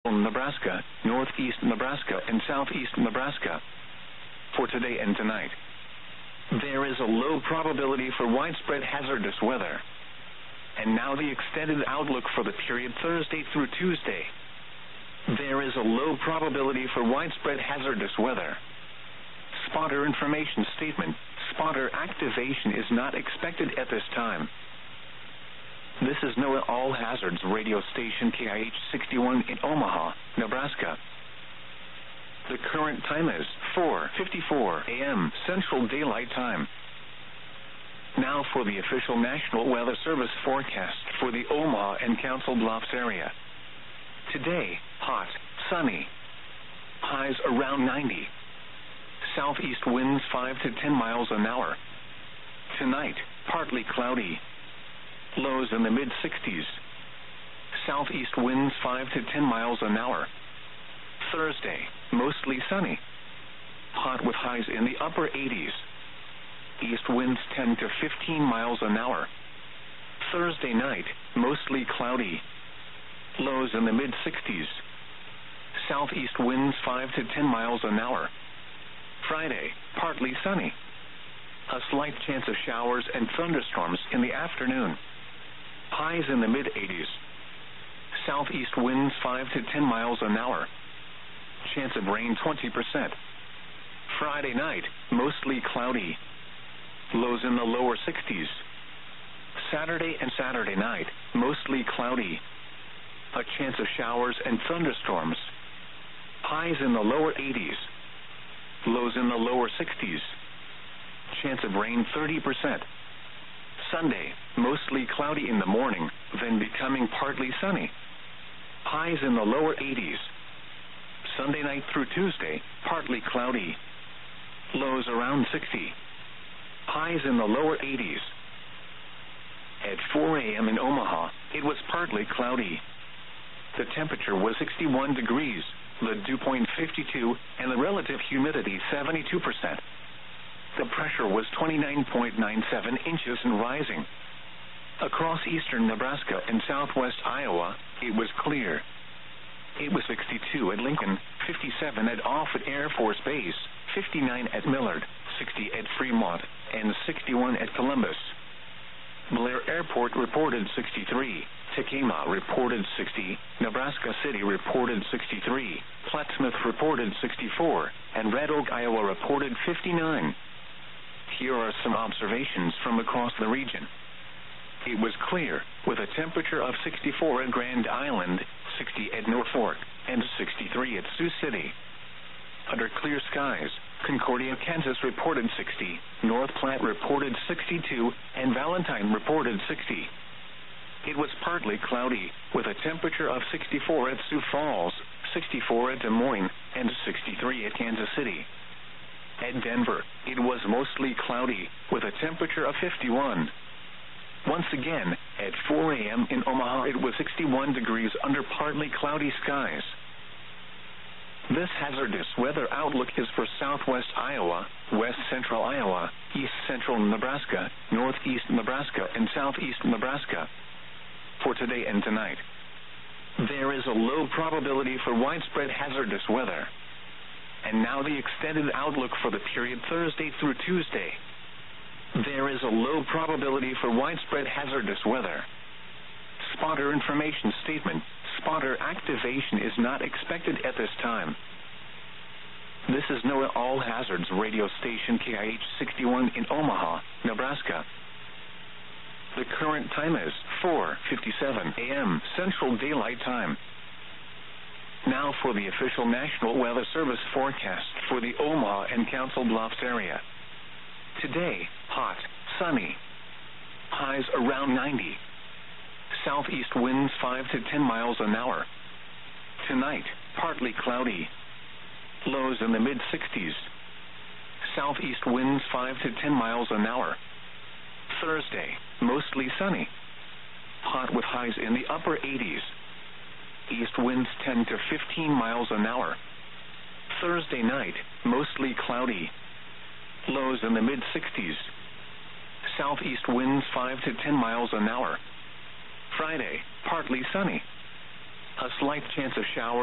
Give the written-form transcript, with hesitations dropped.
Nebraska, northeast Nebraska, and southeast Nebraska. For today and tonight, there is a low probability for widespread hazardous weather. And now the extended outlook for the period Thursday through Tuesday. There is a low probability for widespread hazardous weather. Spotter information statement. Spotter activation is not expected at this time. This is NOAA All Hazards radio station KIH 61 in Omaha, Nebraska. The current time is 4:54 a.m. Central Daylight Time. Now for the official National Weather Service forecast for the Omaha and Council Bluffs area. Today, hot, sunny. Highs around 90. Southeast winds 5 to 10 miles an hour. Tonight, partly cloudy. Lows in the mid-60s. Southeast winds 5 to 10 miles an hour. Thursday, mostly sunny. Hot with highs in the upper 80s. East winds 10 to 15 miles an hour. Thursday night, mostly cloudy. Lows in the mid-60s. Southeast winds 5 to 10 miles an hour. Friday, partly sunny. A slight chance of showers and thunderstorms in the afternoon. Highs in the mid-80s. Southeast winds 5 to 10 miles an hour. Chance of rain 20%. Friday night, mostly cloudy. Lows in the lower 60s. Saturday and Saturday night, mostly cloudy. A chance of showers and thunderstorms. Highs in the lower 80s. Lows in the lower 60s. Chance of rain 30%. Sunday, mostly cloudy in the morning, then becoming partly sunny. Highs in the lower 80s. Sunday night through Tuesday, partly cloudy. Lows around 60. Highs in the lower 80s. At 4 a.m. in Omaha, it was partly cloudy. The temperature was 61 degrees, the dew point 52, and the relative humidity 72%. The pressure was 29.97 inches and rising. Across eastern Nebraska and southwest Iowa, it was clear. It was 62 at Lincoln, 57 at Offutt Air Force Base, 59 at Millard, 60 at Fremont, and 61 at Columbus. Blair Airport reported 63, Tekamah reported 60, Nebraska City reported 63, Plattsmouth reported 64, and Red Oak, Iowa reported 59. Here are some observations from across the region. It was clear, with a temperature of 64 at Grand Island, 60 at Norfolk, and 63 at Sioux City. Under clear skies, Concordia, Kansas reported 60, North Platte reported 62, and Valentine reported 60. It was partly cloudy, with a temperature of 64 at Sioux Falls, 64 at Des Moines, and 63 at Kansas City. At Denver, it was mostly cloudy, with a temperature of 51. Once again, at 4 a.m. in Omaha, it was 61 degrees under partly cloudy skies. This hazardous weather outlook is for southwest Iowa, west central Iowa, east central Nebraska, northeast Nebraska, and southeast Nebraska. For today and tonight, there is a low probability for widespread hazardous weather. And now the extended outlook for the period Thursday through Tuesday. There is a low probability for widespread hazardous weather. Spotter information statement. Spotter activation is not expected at this time. This is NOAA All Hazards radio station KIH 61 in Omaha, Nebraska. The current time is 4:57 a.m. Central Daylight Time. Now for the official National Weather Service forecast for the Omaha and Council Bluffs area. Today, hot, sunny. Highs around 90. Southeast winds 5 to 10 miles an hour. Tonight, partly cloudy. Lows in the mid-60s. Southeast winds 5 to 10 miles an hour. Thursday, mostly sunny. Hot with highs in the upper 80s. East winds 10 to 15 miles an hour. Thursday night, mostly cloudy. Lows in the mid-60s. Southeast winds 5 to 10 miles an hour. Friday, partly sunny. A slight chance of showers